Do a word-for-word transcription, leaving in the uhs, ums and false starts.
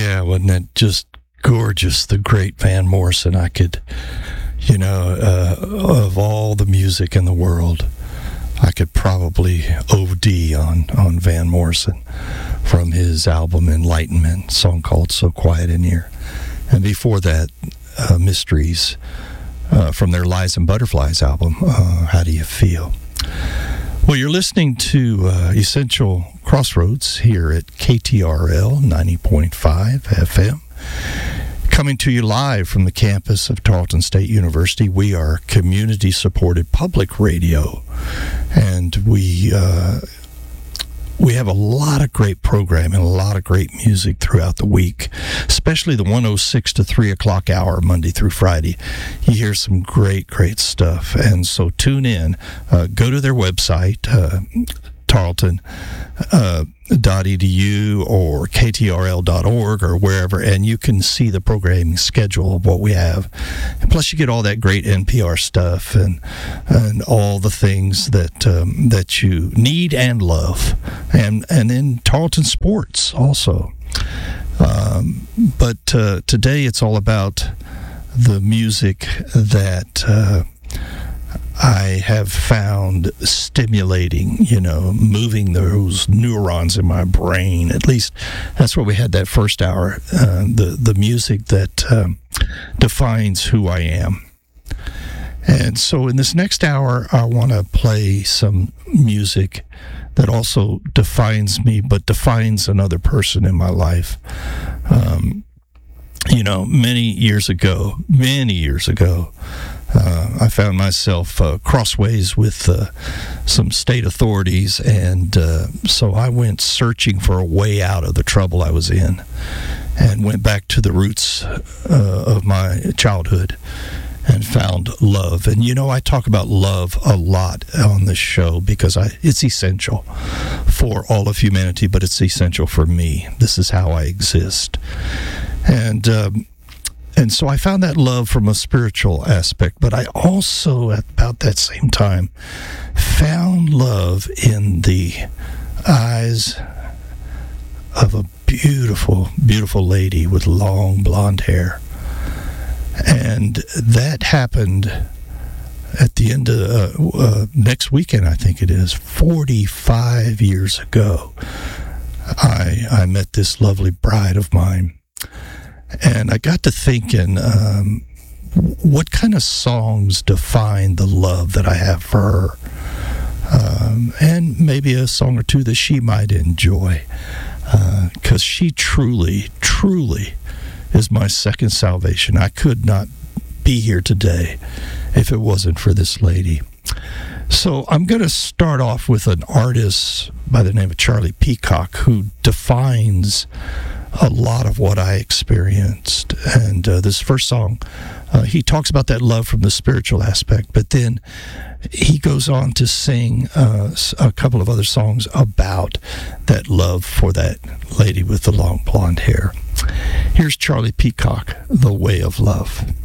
Yeah, wasn't that just gorgeous? The great Van Morrison. I could, you know, uh, of all the music in the world, I could probably O D on, on Van Morrison from his album Enlightenment, a song called So Quiet in Here. And before that, uh, Mysteries uh, from their Lies and Butterflies album, uh, How Do You Feel? Well, you're listening to uh, Essential Crossroads here at K T R L ninety point five F M. Coming to you live from the campus of Tarleton State University. We are community-supported public radio, and we uh, we have a lot of great programming, a lot of great music throughout the week, especially the one oh six to three o'clock hour, Monday through Friday. You hear some great, great stuff, and so tune in. Uh, go to their website, uh, Tarleton uh, dot e d u or k t r l dot org or wherever, and you can see the programming schedule of what we have. And plus, you get all that great N P R stuff and and all the things that um, that you need and love, and and in Tarleton sports also. Um, but uh, today it's all about the music that uh, I have found stimulating, you know, moving those neurons in my brain. At least that's what we had that first hour, uh, the, the music that um, defines who I am. And so in this next hour, I want to play some music that also defines me, but defines another person in my life. Um, you know, many years ago, many years ago, Uh, I found myself uh, crossways with uh, some state authorities, and uh, so I went searching for a way out of the trouble I was in, and went back to the roots uh, of my childhood and found love. And you know, I talk about love a lot on this show because I, it's essential for all of humanity, but it's essential for me. This is how I exist. And um, And so I found that love from a spiritual aspect, but I also, at about that same time, found love in the eyes of a beautiful, beautiful lady with long blonde hair. And that happened at the end of uh, uh, next weekend, I think it is, forty-five years ago. I I met this lovely bride of mine. And I got to thinking, um, what kind of songs define the love that I have for her? Um, and maybe a song or two that she might enjoy. Because uh, she truly, truly is my second salvation. I could not be here today if it wasn't for this lady. So I'm going to start off with an artist by the name of Charlie Peacock, who defines a lot of what I experienced. And uh, this first song, uh, he talks about that love from the spiritual aspect, but then he goes on to sing uh, a couple of other songs about that love for that lady with the long blonde hair. Here's Charlie Peacock, The Way of Love.